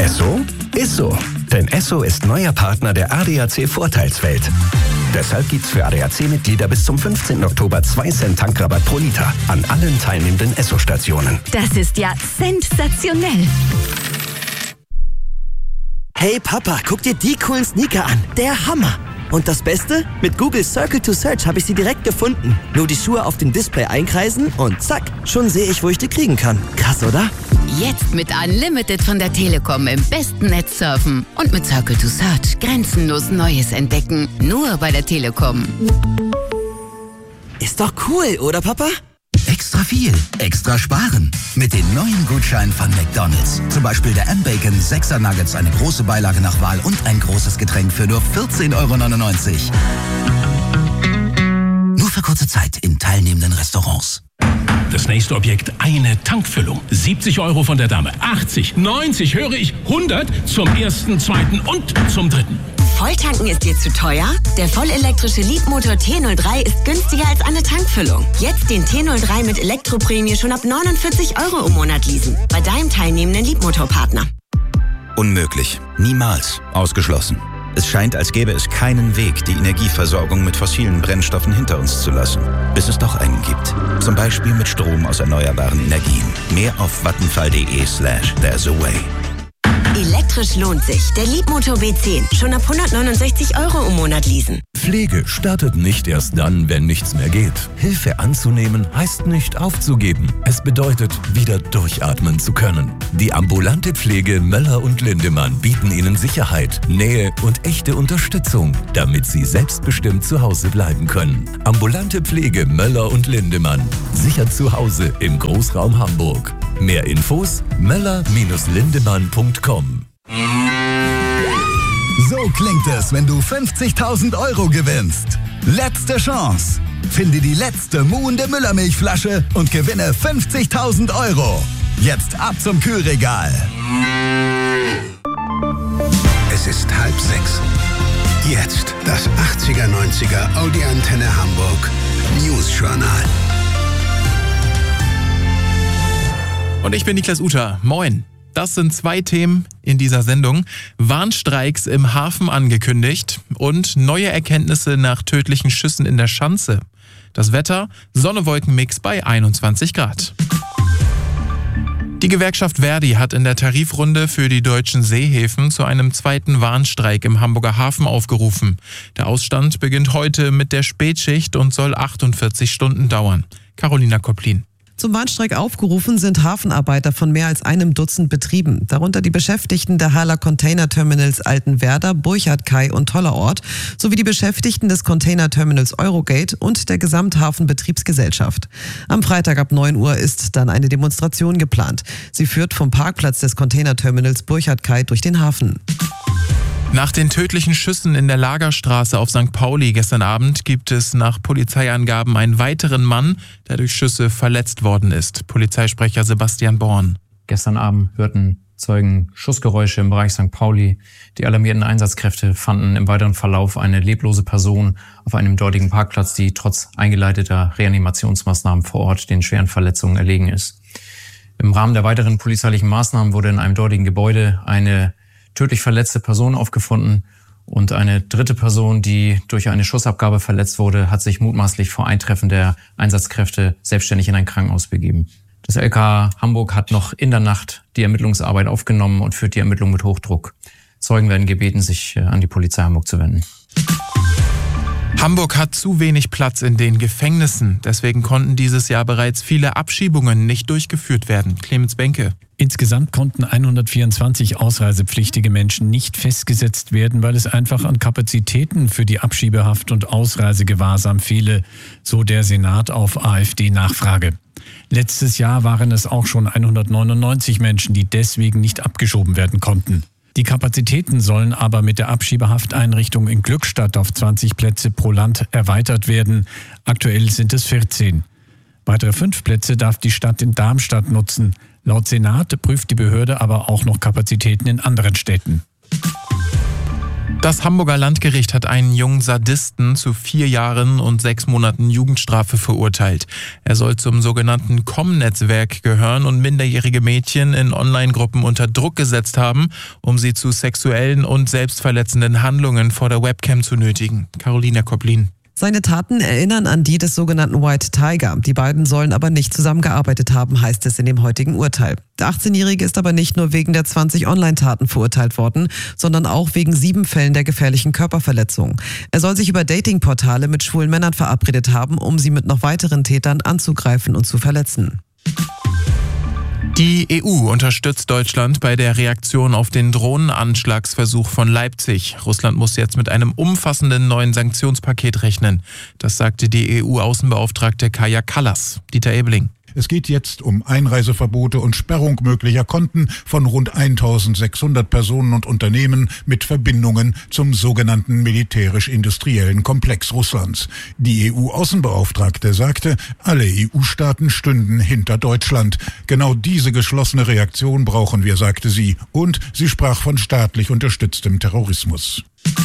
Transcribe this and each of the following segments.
Esso? Ist so. Denn Esso ist neuer Partner der ADAC Vorteilswelt. Deshalb gibt's für ADAC-Mitglieder bis zum 15. Oktober 2 Cent Tankrabatt pro Liter an allen teilnehmenden Esso-Stationen. Das ist ja sensationell. Hey Papa, guck dir die coolen Sneaker an. Der Hammer. Und das Beste? Mit Google Circle to Search habe ich sie direkt gefunden. Nur die Schuhe auf dem Display einkreisen und zack, schon sehe ich, wo ich die kriegen kann. Krass, oder? Jetzt mit Unlimited von der Telekom im besten Netz surfen. Und mit Circle to Search grenzenlos Neues entdecken. Nur bei der Telekom. Ist doch cool, oder Papa? Extra viel, extra sparen. Mit den neuen Gutscheinen von McDonald's. Zum Beispiel der M-Bacon 6er Nuggets, eine große Beilage nach Wahl und ein großes Getränk für nur 14,99 €. Nur für kurze Zeit in teilnehmenden Restaurants. Das nächste Objekt, eine Tankfüllung. 70 € von der Dame. 80, 90, höre ich 100 zum ersten, zweiten und zum dritten. Volltanken ist dir zu teuer? Der vollelektrische Leapmotor T03 ist günstiger als eine Tankfüllung. Jetzt den T03 mit Elektroprämie schon ab 49 € im Monat leasen. Bei deinem teilnehmenden Leapmotor-Partner. Unmöglich. Niemals. Ausgeschlossen. Es scheint, als gäbe es keinen Weg, die Energieversorgung mit fossilen Brennstoffen hinter uns zu lassen. Bis es doch einen gibt. Zum Beispiel mit Strom aus erneuerbaren Energien. Mehr auf vattenfall.de/there's a way. Elektrisch lohnt sich. Der Leapmotor B10. Schon ab 169 € im Monat leasen. Pflege startet nicht erst dann, wenn nichts mehr geht. Hilfe anzunehmen heißt nicht aufzugeben. Es bedeutet, wieder durchatmen zu können. Die ambulante Pflege Möller und Lindemann bieten Ihnen Sicherheit, Nähe und echte Unterstützung, damit Sie selbstbestimmt zu Hause bleiben können. Ambulante Pflege Möller und Lindemann. Sicher zu Hause im Großraum Hamburg. Mehr Infos möller-lindemann.com. So klingt es, wenn du 50.000 € gewinnst. Letzte Chance. Finde die letzte muhende Müllermilchflasche und gewinne 50.000 €. Jetzt ab zum Kühlregal. Es ist 5:30. Jetzt das 80er-90er Audi Antenne Hamburg News-Journal. Und ich bin Niklas Uter. Moin. Das sind 2 Themen in dieser Sendung. Warnstreiks im Hafen angekündigt und neue Erkenntnisse nach tödlichen Schüssen in der Schanze. Das Wetter, Sonne-Wolken-Mix bei 21 Grad. Die Gewerkschaft Verdi hat in der Tarifrunde für die deutschen Seehäfen zu einem 2. Warnstreik im Hamburger Hafen aufgerufen. Der Ausstand beginnt heute mit der Spätschicht und soll 48 Stunden dauern. Carolina Kopplin. Zum Warnstreik aufgerufen sind Hafenarbeiter von mehr als einem Dutzend Betrieben, darunter die Beschäftigten der Haller Container Terminals Altenwerder, Burchardkai und Tollerort, sowie die Beschäftigten des Container Terminals Eurogate und der Gesamthafenbetriebsgesellschaft. Am Freitag ab 9 Uhr ist dann eine Demonstration geplant. Sie führt vom Parkplatz des Container Terminals Burchardkai durch den Hafen. Nach den tödlichen Schüssen in der Lagerstraße auf St. Pauli gestern Abend gibt es nach Polizeiangaben einen weiteren Mann, der durch Schüsse verletzt worden ist. Polizeisprecher Sebastian Born. Gestern Abend hörten Zeugen Schussgeräusche im Bereich St. Pauli. Die alarmierten Einsatzkräfte fanden im weiteren Verlauf eine leblose Person auf einem dortigen Parkplatz, die trotz eingeleiteter Reanimationsmaßnahmen vor Ort den schweren Verletzungen erlegen ist. Im Rahmen der weiteren polizeilichen Maßnahmen wurde in einem dortigen Gebäude eine tödlich verletzte Person aufgefunden und eine dritte Person, die durch eine Schussabgabe verletzt wurde, hat sich mutmaßlich vor Eintreffen der Einsatzkräfte selbstständig in ein Krankenhaus begeben. Das LKA Hamburg hat noch in der Nacht die Ermittlungsarbeit aufgenommen und führt die Ermittlung mit Hochdruck. Zeugen werden gebeten, sich an die Polizei Hamburg zu wenden. Hamburg hat zu wenig Platz in den Gefängnissen. Deswegen konnten dieses Jahr bereits viele Abschiebungen nicht durchgeführt werden. Clemens Benke. Insgesamt konnten 124 ausreisepflichtige Menschen nicht festgesetzt werden, weil es einfach an Kapazitäten für die Abschiebehaft und Ausreisegewahrsam fehle, so der Senat auf AfD-Nachfrage. Letztes Jahr waren es auch schon 199 Menschen, die deswegen nicht abgeschoben werden konnten. Die Kapazitäten sollen aber mit der Abschiebehafteinrichtung in Glückstadt auf 20 Plätze pro Land erweitert werden. Aktuell sind es 14. Weitere 5 Plätze darf die Stadt in Darmstadt nutzen. Laut Senat prüft die Behörde aber auch noch Kapazitäten in anderen Städten. Das Hamburger Landgericht hat einen jungen Sadisten zu 4 Jahren und 6 Monaten Jugendstrafe verurteilt. Er soll zum sogenannten Com-Netzwerk gehören und minderjährige Mädchen in Online-Gruppen unter Druck gesetzt haben, um sie zu sexuellen und selbstverletzenden Handlungen vor der Webcam zu nötigen. Carolina Koplin. Seine Taten erinnern an die des sogenannten White Tiger. Die beiden sollen aber nicht zusammengearbeitet haben, heißt es in dem heutigen Urteil. Der 18-Jährige ist aber nicht nur wegen der 20 Online-Taten verurteilt worden, sondern auch wegen 7 Fällen der gefährlichen Körperverletzung. Er soll sich über Datingportale mit schwulen Männern verabredet haben, um sie mit noch weiteren Tätern anzugreifen und zu verletzen. Die EU unterstützt Deutschland bei der Reaktion auf den Drohnenanschlagsversuch von Leipzig. Russland muss jetzt mit einem umfassenden neuen Sanktionspaket rechnen. Das sagte die EU-Außenbeauftragte Kaja Kallas. Dieter Ebeling. Es geht jetzt um Einreiseverbote und Sperrung möglicher Konten von rund 1600 Personen und Unternehmen mit Verbindungen zum sogenannten militärisch-industriellen Komplex Russlands. Die EU-Außenbeauftragte sagte, alle EU-Staaten stünden hinter Deutschland. Genau diese geschlossene Reaktion brauchen wir, sagte sie. Und sie sprach von staatlich unterstütztem Terrorismus.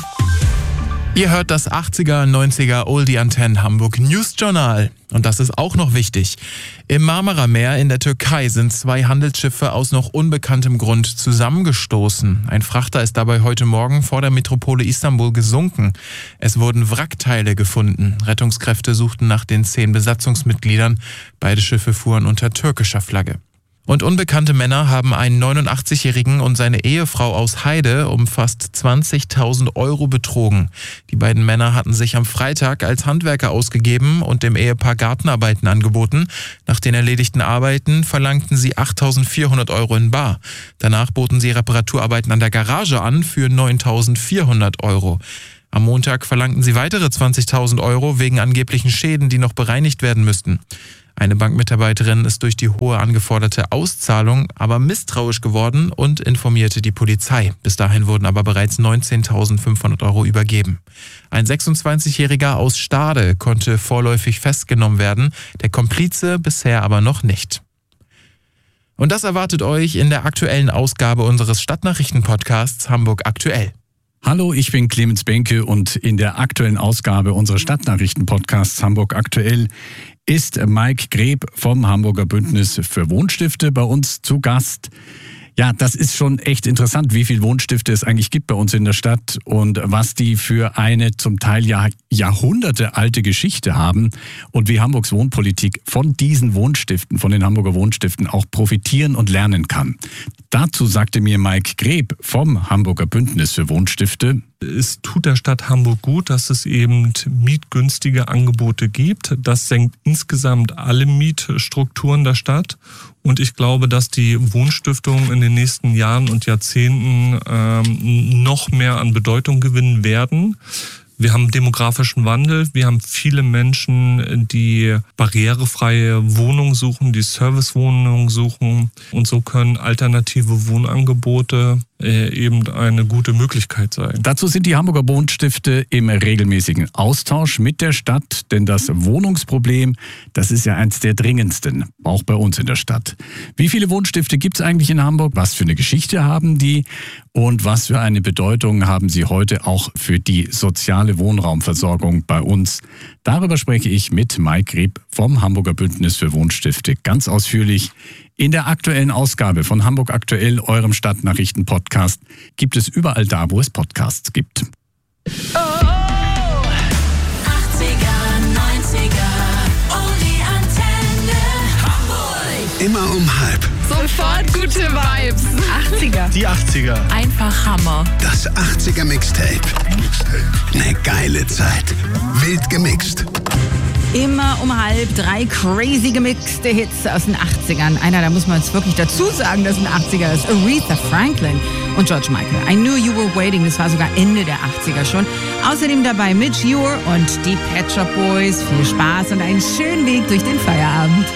Ihr hört das 80er, 90er Oldie Antenne Hamburg News Journal. Und das ist auch noch wichtig. Im Marmara-Meer in der Türkei sind 2 Handelsschiffe aus noch unbekanntem Grund zusammengestoßen. Ein Frachter ist dabei heute Morgen vor der Metropole Istanbul gesunken. Es wurden Wrackteile gefunden. Rettungskräfte suchten nach den 10 Besatzungsmitgliedern. Beide Schiffe fuhren unter türkischer Flagge. Und unbekannte Männer haben einen 89-Jährigen und seine Ehefrau aus Heide um fast 20.000 Euro betrogen. Die beiden Männer hatten sich am Freitag als Handwerker ausgegeben und dem Ehepaar Gartenarbeiten angeboten. Nach den erledigten Arbeiten verlangten sie 8.400 Euro in bar. Danach boten sie Reparaturarbeiten an der Garage an für 9.400 Euro. Am Montag verlangten sie weitere 20.000 Euro wegen angeblichen Schäden, die noch bereinigt werden müssten. Eine Bankmitarbeiterin ist durch die hohe angeforderte Auszahlung aber misstrauisch geworden und informierte die Polizei. Bis dahin wurden aber bereits 19.500 Euro übergeben. Ein 26-Jähriger aus Stade konnte vorläufig festgenommen werden, der Komplize bisher aber noch nicht. Und das erwartet euch in der aktuellen Ausgabe unseres Stadtnachrichten-Podcasts Hamburg aktuell. Hallo, ich bin Clemens Benke und in der aktuellen Ausgabe unseres Stadtnachrichten-Podcasts Hamburg aktuell ist Mike Greb vom Hamburger Bündnis für Wohnstifte bei uns zu Gast. Ja, das ist schon echt interessant, wie viele Wohnstifte es eigentlich gibt bei uns in der Stadt und was die für eine zum Teil Jahrhunderte alte Geschichte haben und wie Hamburgs Wohnpolitik von diesen Wohnstiften, von den Hamburger Wohnstiften auch profitieren und lernen kann. Dazu sagte mir Mike Greb vom Hamburger Bündnis für Wohnstifte: Es tut der Stadt Hamburg gut, dass es eben mietgünstige Angebote gibt. Das senkt insgesamt alle Mietstrukturen der Stadt. Und ich glaube, dass die Wohnstiftungen in den nächsten Jahren und Jahrzehnten noch mehr an Bedeutung gewinnen werden. Wir haben demografischen Wandel, wir haben viele Menschen, die barrierefreie Wohnungen suchen, die Servicewohnungen suchen. Und so können alternative Wohnangebote eben eine gute Möglichkeit sein. Dazu sind die Hamburger Wohnstifte im regelmäßigen Austausch mit der Stadt, denn das Wohnungsproblem, das ist ja eins der dringendsten, auch bei uns in der Stadt. Wie viele Wohnstifte gibt es eigentlich in Hamburg? Was für eine Geschichte haben die? Und was für eine Bedeutung haben sie heute auch für die soziale Wohnraumversorgung bei uns? Darüber spreche ich mit Mike Greb vom Hamburger Bündnis für Wohnstifte ganz ausführlich. In der aktuellen Ausgabe von Hamburg aktuell, eurem Stadtnachrichten-Podcast, gibt es überall da, wo es Podcasts gibt. Oh, 80er, 90er, Oldie Antenne, Hamburg. Immer um 12:30. Sofort gute Vibes. 80er. Die 80er. Einfach Hammer. Das 80er Mixtape. Eine geile Zeit. Wild gemixt. Immer um 2:30 crazy gemixte Hits aus den 80ern. Einer, da muss man jetzt wirklich dazu sagen, dass ein 80er ist. Aretha Franklin und George Michael. I Knew You Were Waiting, das war sogar Ende der 80er schon. Außerdem dabei Midge Ure und die Pet Shop Boys. Viel Spaß und einen schönen Weg durch den Feierabend.